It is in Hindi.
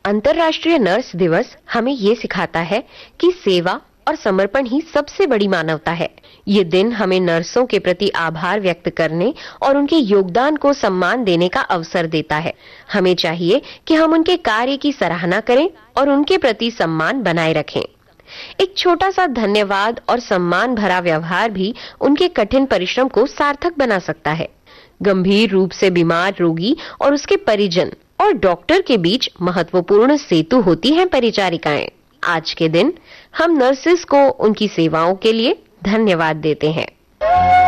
अंतर्राष्ट्रीय नर्स दिवस हमें ये सिखाता है कि सेवा और समर्पण ही सबसे बड़ी मानवता है। ये दिन हमें नर्सों के प्रति आभार व्यक्त करने और उनके योगदान को सम्मान देने का अवसर देता है। हमें चाहिए कि हम उनके कार्य की सराहना करें और उनके प्रति सम्मान बनाए रखें। एक छोटा सा धन्यवाद और सम्मान भरा व्यवहार भी उनके कठिन परिश्रम को सार्थक बना सकता है। गंभीर रूप से बीमार रोगी और उसके परिजन और डॉक्टर के बीच महत्वपूर्ण सेतु होती हैं परिचारिकाएं। आज के दिन हम नर्सेस को उनकी सेवाओं के लिए धन्यवाद देते हैं।